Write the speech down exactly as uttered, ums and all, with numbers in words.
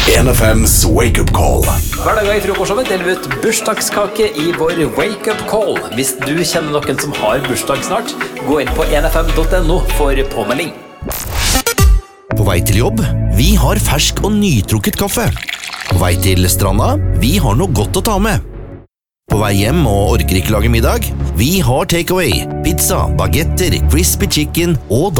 en F M's Wake Up Call. Hver dag i frokostshowet deler vi ut bursdagskake i vår Wake Up Call. Hvis du kjenner noen som har bursdag snart, gå inn på en f m punktum n o for påmelding. På vei til jobb, vi har fersk og nytrukket kaffe. På vei til stranda, vi har noe godt å ta med. På vei hjem og orker ikke lage middag, vi har takeaway, pizza, bagetter, crispy chicken og